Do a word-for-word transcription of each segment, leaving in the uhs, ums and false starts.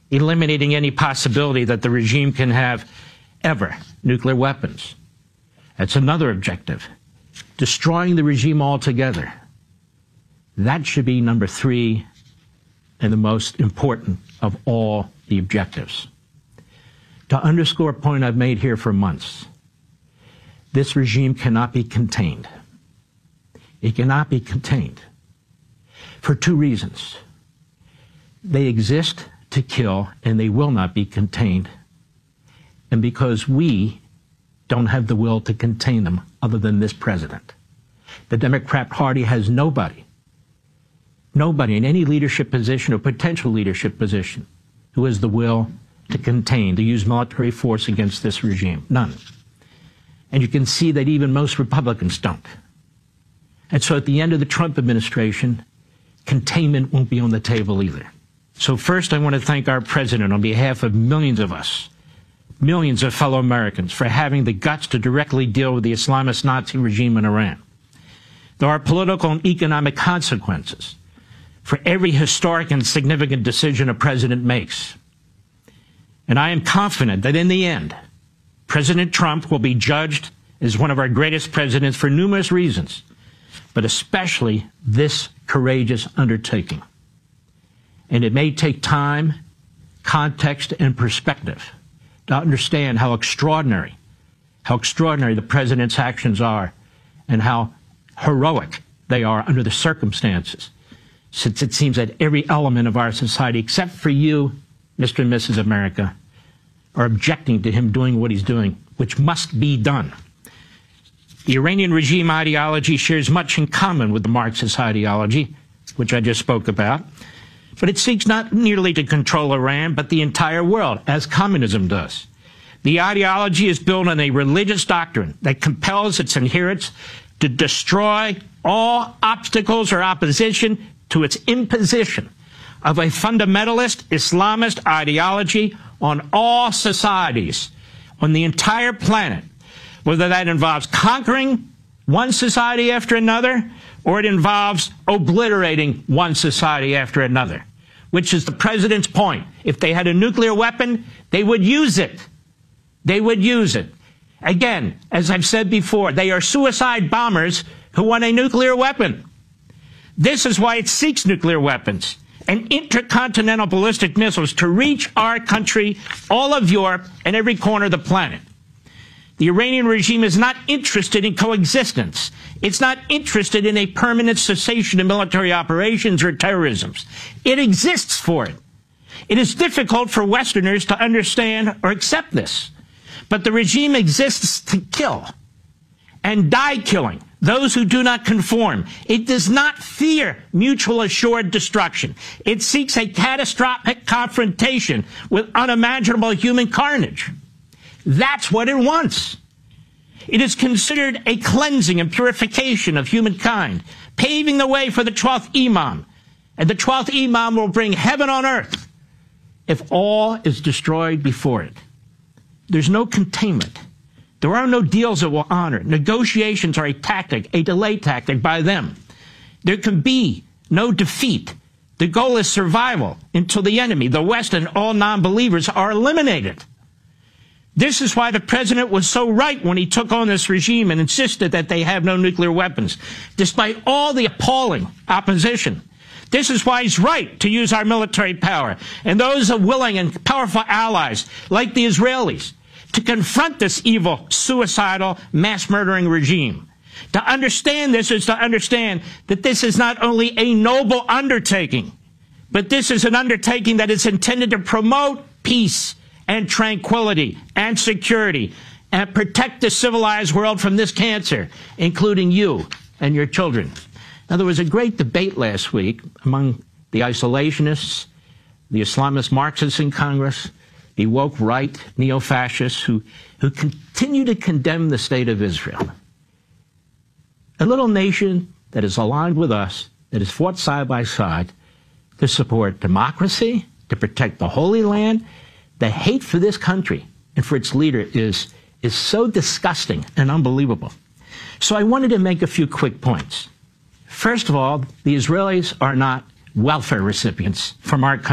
eliminating any possibility that the regime can have ever nuclear weapons. That's another objective. Destroying the regime altogether. That should be number three and the most important of all the objectives. To underscore a point I've made here for months, this regime cannot be contained. It cannot be contained for two reasons. They exist to kill, and they will not be contained. And because we don't have the will to contain them other than this president. The Democrat Party has nobody, nobody in any leadership position or potential leadership position who has the will to contain, to use military force against this regime. None. And you can see that even most Republicans don't. And so at the end of the Trump administration, containment won't be on the table either. So first, I want to thank our president on behalf of millions of us, millions of fellow Americans, for having the guts to directly deal with the Islamist Nazi regime in Iran. There are political and economic consequences for every historic and significant decision a president makes. And I am confident that in the end, President Trump will be judged as one of our greatest presidents for numerous reasons, but especially this courageous undertaking. And it may take time, context, and perspective to understand how extraordinary, how extraordinary the president's actions are and how heroic they are under the circumstances, since it seems that every element of our society, except for you, Mister and Missus America, are objecting to him doing what he's doing, which must be done. The Iranian regime ideology shares much in common with the Marxist ideology, which I just spoke about, but it seeks not merely to control Iran, but the entire world, as communism does. The ideology is built on a religious doctrine that compels its adherents to destroy all obstacles or opposition to its imposition of a fundamentalist Islamist ideology on all societies, on the entire planet, whether that involves conquering one society after another, or it involves obliterating one society after another, which is the president's point. If they had a nuclear weapon, they would use it. They would use it. Again, as I've said before, they are suicide bombers who want a nuclear weapon. This is why it seeks nuclear weapons and intercontinental ballistic missiles to reach our country, all of Europe, and every corner of the planet. The Iranian regime is not interested in coexistence. It's not interested in a permanent cessation of military operations or terrorism. It exists for it. It is difficult for Westerners to understand or accept this. But the regime exists to kill and die killing those who do not conform. It does not fear mutual assured destruction. It seeks a catastrophic confrontation with unimaginable human carnage. That's what it wants. It is considered a cleansing and purification of humankind, paving the way for the twelfth Imam. And the twelfth Imam will bring heaven on earth if all is destroyed before it. There's no containment. There are no deals that will honor. Negotiations are a tactic, a delay tactic by them. There can be no defeat. The goal is survival until the enemy, the West, and all non-believers are eliminated. This is why the president was so right when he took on this regime and insisted that they have no nuclear weapons, despite all the appalling opposition. This is why he's right to use our military power and those of willing and powerful allies like the Israelis to confront this evil, suicidal, mass-murdering regime. To understand this is to understand that this is not only a noble undertaking, but this is an undertaking that is intended to promote peace and tranquility and security and protect the civilized world from this cancer, including you and your children. Now, there was a great debate last week among the isolationists, the Islamist Marxists in Congress, the woke right, neo-fascists who, who continue to condemn the state of Israel. A little nation that is aligned with us, that has fought side by side to support democracy, to protect the Holy Land. The hate for this country and for its leader is, is so disgusting and unbelievable. So I wanted to make a few quick points. First of all, the Israelis are not welfare recipients from our country.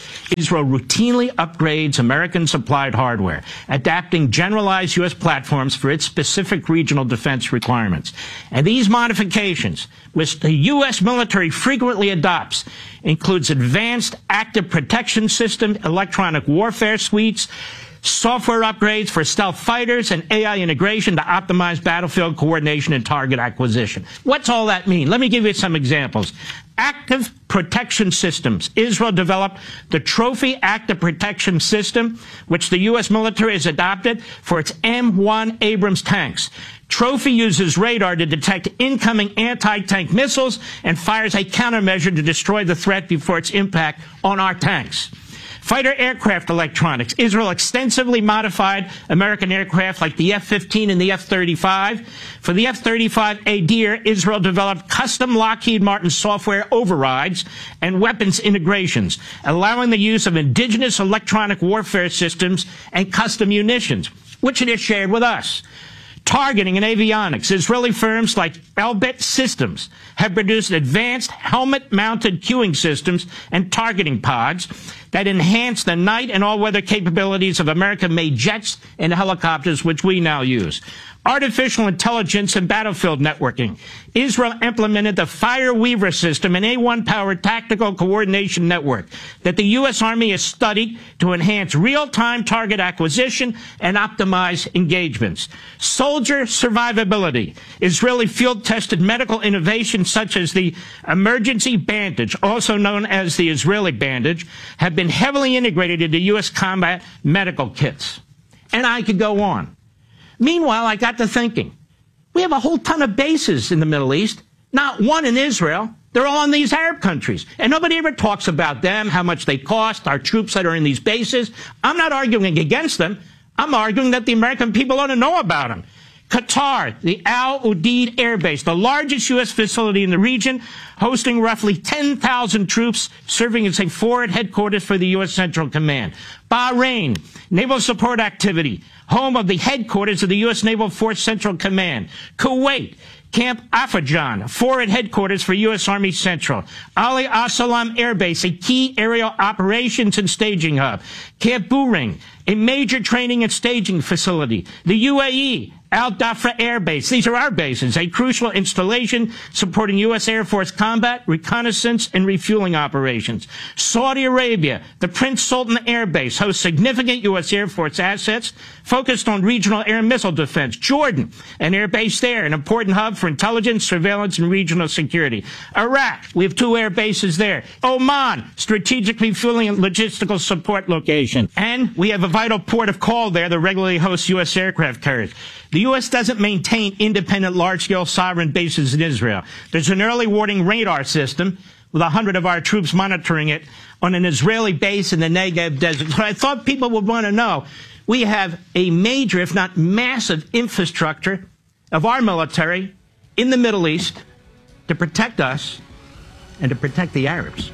Israel routinely upgrades American-supplied hardware, adapting generalized U S platforms for its specific regional defense requirements. And these modifications, which the U S military frequently adopts, includes advanced active protection system, electronic warfare suites, software upgrades for stealth fighters, and A I integration to optimize battlefield coordination and target acquisition. What's all that mean? Let me give you some examples. Active protection systems. Israel developed the Trophy Active Protection System, which the U S military has adopted for its M one Abrams tanks. Trophy uses radar to detect incoming anti-tank missiles and fires a countermeasure to destroy the threat before its impact on our tanks. Fighter aircraft electronics. Israel extensively modified American aircraft like the F fifteen and the F thirty-five. For the F thirty-five Adir, Israel developed custom Lockheed Martin software overrides and weapons integrations, allowing the use of indigenous electronic warfare systems and custom munitions, which it has shared with us. Targeting and avionics. Israeli firms like Elbit Systems have produced advanced helmet-mounted cueing systems and targeting pods that enhance the night and all-weather capabilities of American-made jets and helicopters, which we now use. Artificial intelligence and battlefield networking. Israel implemented the Fireweaver system, an A one powered tactical coordination network that the U S Army has studied to enhance real-time target acquisition and optimize engagements. Soldier survivability. Israeli field-tested medical innovations such as the emergency bandage, also known as the Israeli bandage, have been heavily integrated into U S combat medical kits. And I could go on. Meanwhile, I got to thinking, we have a whole ton of bases in the Middle East, not one in Israel. They're all in these Arab countries. And nobody ever talks about them, how much they cost, our troops that are in these bases. I'm not arguing against them. I'm arguing that the American people ought to know about them. Qatar, the Al Udeid Air Base, the largest U S facility in the region, hosting roughly ten thousand troops, serving as a forward headquarters for the U S Central Command. Bahrain, naval support activity, home of the headquarters of the U S Naval Force Central Command. Kuwait, Camp Afajan, forward headquarters for U S Army Central. Ali As-Salam Air Base, a key aerial operations and staging hub. Camp Buring, a major training and staging facility. The U A E, Al Dhafra Air Base. These are our bases, a crucial installation supporting U S Air Force combat, reconnaissance, and refueling operations. Saudi Arabia, the Prince Sultan Air Base, hosts significant U S Air Force assets focused on regional air and missile defense. Jordan, an air base there, an important hub for intelligence, surveillance, and regional security. Iraq, we have two air bases there. Oman, strategic refueling and logistical support location. And we have a vital port of call there that regularly hosts U S aircraft carriers. The U S doesn't maintain independent, large-scale sovereign bases in Israel. There's an early warning radar system with a hundred of our troops monitoring it on an Israeli base in the Negev desert. So I thought people would want to know. We have a major, if not massive, infrastructure of our military in the Middle East to protect us and to protect the Arabs.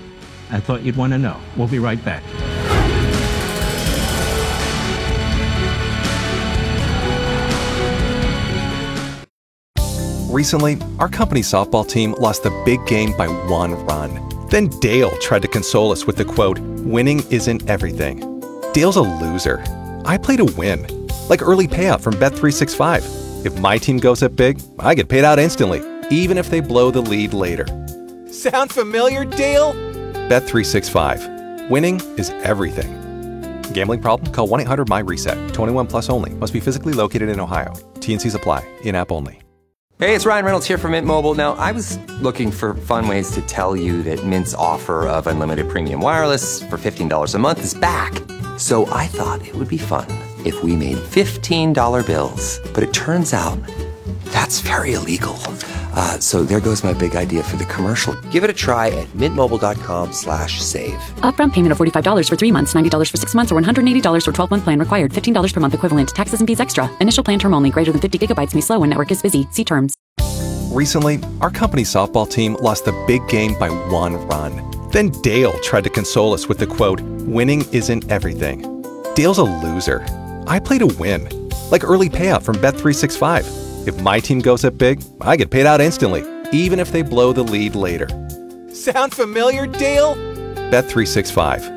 I thought you'd want to know. We'll be right back. Recently, our company's softball team lost the big game by one run. Then Dale tried to console us with the quote, "Winning isn't everything." Dale's a loser. I play to win. Like early payout from Bet three sixty-five. If my team goes up big, I get paid out instantly, even if they blow the lead later. Sound familiar, Dale? Bet three sixty-five. Winning is everything. Gambling problem? Call one eight hundred M Y reset. twenty-one plus only. Must be physically located in Ohio. T and Cs apply. In-app only. Hey, it's Ryan Reynolds here from Mint Mobile. Now, I was looking for fun ways to tell you that Mint's offer of unlimited premium wireless for fifteen dollars a month is back. So I thought it would be fun if we made fifteen dollar bills. But it turns out that's very illegal. Uh, so there goes my big idea for the commercial. Give it a try at mintmobile.com slash save. Upfront payment of forty-five dollars for three months, ninety dollars for six months, or one hundred eighty dollars for twelve-month plan required. fifteen dollars per month equivalent. Taxes and fees extra. Initial plan term only. Greater than fifty gigabytes may slow when network is busy. See terms. Recently, our company's softball team lost the big game by one run. Then Dale tried to console us with the quote, "Winning isn't everything." Dale's a loser. I play to win. Like early payout from Bet three sixty-five. If my team goes up big, I get paid out instantly, even if they blow the lead later. Sound familiar, Dale? Bet three sixty-five.